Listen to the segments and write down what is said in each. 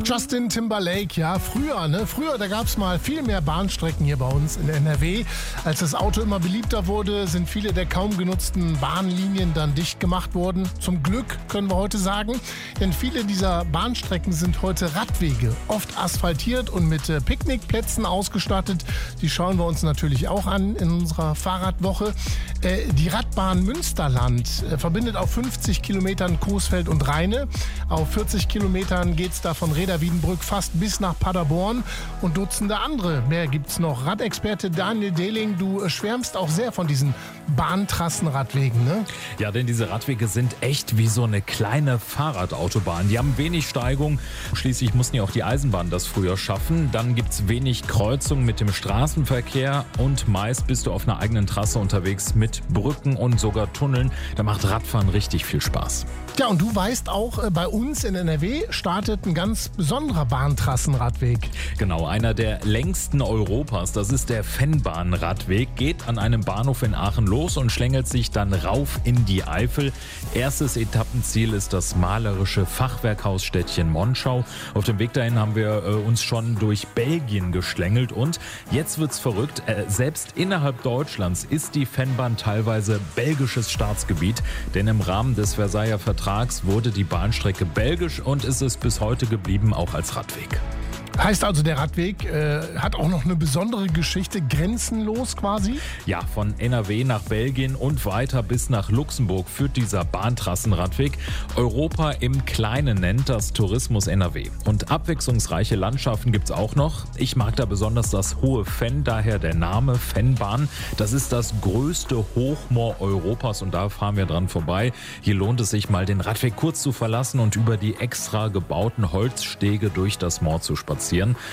Justin Timberlake, ja, früher, da gab es mal viel mehr Bahnstrecken hier bei uns in NRW. Als das Auto immer beliebter wurde, sind viele der kaum genutzten Bahnlinien dann dicht gemacht worden. Zum Glück, können wir heute sagen, denn viele dieser Bahnstrecken sind heute Radwege, oft asphaltiert und mit Picknickplätzen ausgestattet. Die schauen wir uns natürlich auch an in unserer Fahrradwoche. Die Radbahn Münsterland verbindet auf 50 Kilometern Coesfeld und Rheine. Auf 40 Kilometern geht es da von Reda-Wiedenbrück fast bis nach Paderborn und Dutzende andere. Mehr gibt's noch. Radexperte Daniel Dehling, du schwärmst auch sehr von diesen Bahntrassenradwegen, ne? Ja, denn diese Radwege sind echt wie so eine kleine Fahrradautobahn. Die haben wenig Steigung. Schließlich mussten ja auch die Eisenbahnen das früher schaffen. Dann gibt's wenig Kreuzung mit dem Straßenverkehr und meist bist du auf einer eigenen Trasse unterwegs mit Brücken und sogar Tunneln. Da macht Radfahren richtig viel Spaß. Ja, und du weißt auch, bei uns in NRW startet ein ganz besonderer Bahntrassenradweg. Genau, einer der längsten Europas. Das ist der Fennbahn-Radweg. Geht an einem Bahnhof in Aachen los und schlängelt sich dann rauf in die Eifel. Erstes Etappenziel ist das malerische Fachwerkhausstädtchen Monschau. Auf dem Weg dahin haben wir uns schon durch Belgien geschlängelt. Und jetzt wird's verrückt. Selbst innerhalb Deutschlands ist die Fennbahn teilweise belgisches Staatsgebiet. Denn im Rahmen des Versailler Vertrags wurde die Bahnstrecke belgisch und ist es bis heute geblieben, auch als Radweg. Heißt also, der Radweg hat auch noch eine besondere Geschichte, grenzenlos quasi? Ja, von NRW nach Belgien und weiter bis nach Luxemburg führt dieser Bahntrassenradweg. Europa im Kleinen nennt das Tourismus NRW. Und abwechslungsreiche Landschaften gibt's auch noch. Ich mag da besonders das Hohe Fenn, daher der Name Fennbahn. Das ist das größte Hochmoor Europas und da fahren wir dran vorbei. Hier lohnt es sich mal, den Radweg kurz zu verlassen und über die extra gebauten Holzstege durch das Moor zu spazieren.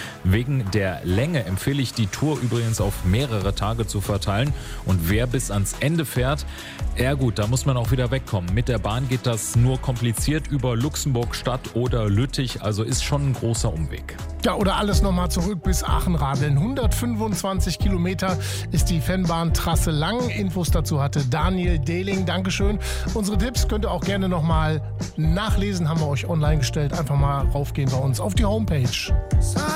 Wegen der Länge empfehle ich die Tour übrigens auf mehrere Tage zu verteilen. Und wer bis ans Ende fährt, ja gut, da muss man auch wieder wegkommen. Mit der Bahn geht das nur kompliziert über Luxemburg Stadt oder Lüttich, also ist schon ein großer Umweg. Ja, oder alles nochmal zurück bis Aachen-Radeln. 125 Kilometer ist die Fennbahn-Trasse lang. Infos dazu hatte Daniel Dehling. Dankeschön. Unsere Tipps könnt ihr auch gerne nochmal nachlesen, haben wir euch online gestellt. Einfach mal raufgehen bei uns auf die Homepage.